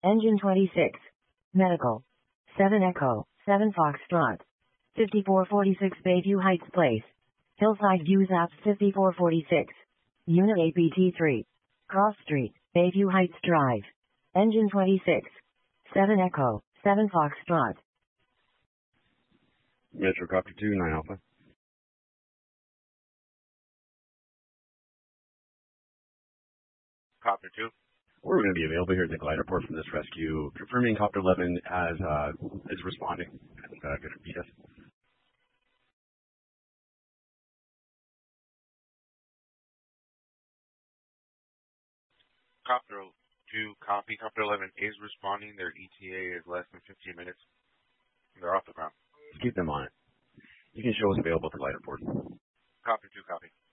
Engine 26. Medical. 7 Echo, 7 Foxtrot. 5446 Bayview Heights Place. Hillside Views Apps 5446. Unit APT3. Cross Street, Bayview Heights Drive. Engine 26. 7 Echo, 7 Foxtrot. Metrocopter 2, 9 Alpha. Copter 2. We're going to be available here at the glider port from this rescue, confirming Copter 11 is responding. Good repeat us. Copter 2, copy. Copter 11 is responding. Their ETA is less than 15 minutes. They're off the ground. Let's keep them on it. You can show us available at the glider port. Copter 2, copy.